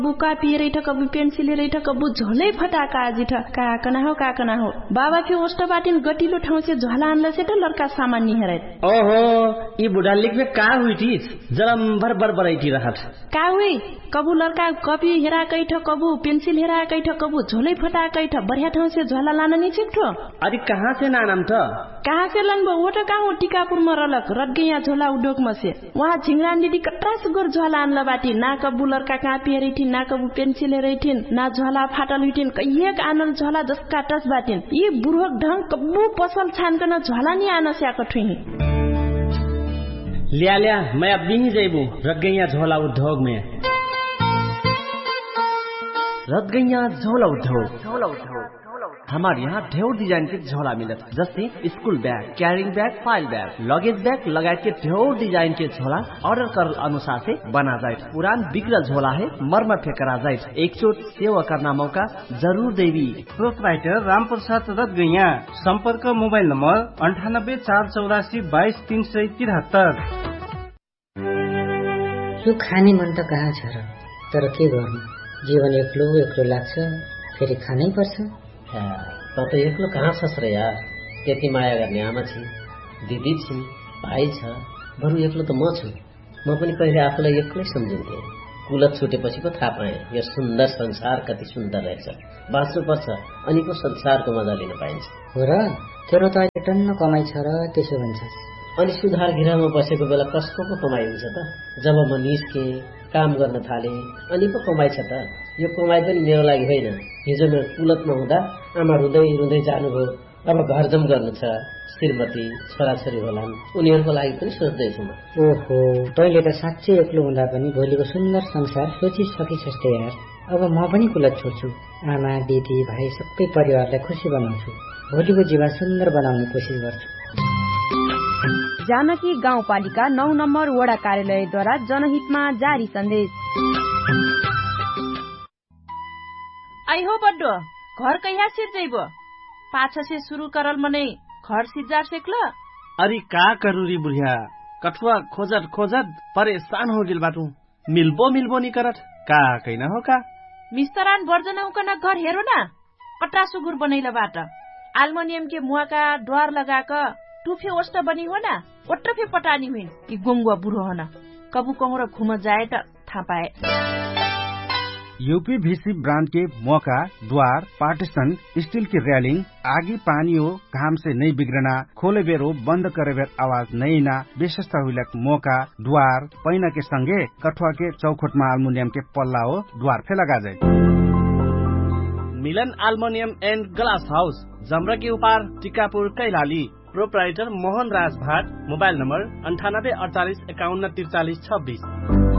बुका पिएर ठ कबु पेन्सिल रे ठ कबु झोलै फटाका आजि ठ काकना हो बाबा फे ओस्ट बाटिन गटिलो ठाउँ से झोला आनले से त लड़का सामान नि हेरे ओहो ई बुढा लिखबे का हुइटी जलम भर बराइटी रहत का हुई कबु लड़का कपी हेरा कै ठ कबु पेन्सिल हेरा कै ठ कबु झोलै फटाकै ठ बढ़िया ठाउँ से झोला लान नि छिक्ठो अरे कहाँ से नानम त कहाँ से लनबो वो त कहाँ हो टिकापुर म रलक रडगैया झोला उद्योग म से वहाँ झिंगरान दीदी कट्रास गोर झोला आनला बाटी ना कबु लड़का कहाँ पिएरिथिन ना कबु पेन्सिल हेरैथिन ना झोला फाटल हुइथिन कहिएक आनल झोला जसका टस बाटिन यी बुढोक ढंग कबु पसल छानकन झोला नि आन स्याको ठुही लिया मैं अब नहीं जाइबू रडगैया झोला उद्योग में रडगैया झोला उद्योग हमारे यहाँ ढेर डिजाइन के झोला मिलत जैसे school bag carrying bag file bag luggage bag लगाए के ढेर डिजाइन के झोला ऑर्डर कर अनुसार से बना जाए पुरान बिगड़ल झोला है मरम्मत करा जाए एक चोट सेवा करना मौका जरूर देवी प्रोपराइटर राम प्रसाद रडगैया संपर्क मोबाइल नंबर 9848222373 यो खाने मन त कहाँ छ र तर के गर्नु जीवन एक्लो लाग्छ फेरि खानै पर्छ त एक्लो कहाँ छस् र यार त्यति माया गर्ने आमा छिन् दिदी छिन् भाइ छ बरु एक्लो त म छु म पनि पहिले आफूलाई एक्लै सम्झिन्थे कुलत छुटेपछि पो थाहा पाएँ यो सुन्दर संसार कति सुन्दर रहेछ बाँच्नु पर्छ अनि पो संसारको मजा लिन पाइन्छ हो र तेरो त अहिले टन्न कमाइ छ र त्यसो भन्छस् अनि सुधार घिरामा बसेको बेला कसको पो कमाइ हुन्छ त जब म निस्के काम गर्न थाले अनि पो कमाइ छ त यो कमाइ पनि मेरो लागि होइन हिजो म कुलतमा हुँदा आमा रुँदै जानुभयो अब घरजम गर्नु छ श्रीमती छोराछोरी होलान् उनीहरूको लागि पनि सोच्दैछु म ओहो तैँले त साँच्चै एक्लो हुँदा पनि भोलिको सुन्दर संसार सोचिसकिछस् त यार अब म पनि कुलत छोड्छु आमा दिदी भाइ सबै परिवारलाई खुसी बनाउँछु भोलिको जीवन सुन्दर बनाउने कोसिस गर्छु जानकी गाउँपालिका 9 नम्बर वडा कार्यालयद्वारा जनहितमा जारी सन्देश आई हो बड्डो घर कहिया सिर जइबो पाछा से शुरू करल मने घर सिजार सेक्ल अरे का करूरी बुढ़िया कठुआ खोजत परेशान हो गेल बाटू मिल्बो नि करत का कैना हो का मिस्तरान वर्जना उकन घर हेरो ना पट्टा सुगुर बनैला बाट एल्युमिनियम के मुआ का द्वार लगाक टुफे ओस्ट बनी हो ना ओट्टा फे पटानी हुइन कि गोंगुआ बुढो हो ना कबु कहरो घुम जाए त थाहा पाए यूपीवीसी ब्रांड के मौका द्वार पार्टीशन स्टील की रेलिंग आगी पानी हो घाम से नहीं बिगड़ना खोले बेर हो बंद करे बेर आवाज नहीं ना विशेषता हुई मौका द्वार पैना के संगे कठुआ के चौखट में एल्युमिनियम के पल्ला हो द्वार पे लगा जाए मिलन एल्युमिनियम एंड ग्लास हाउस जमरा के उपार टिकापुर कैलाली प्रोपराइटर मोहन राज भाट मोबाइल नंबर 9848514326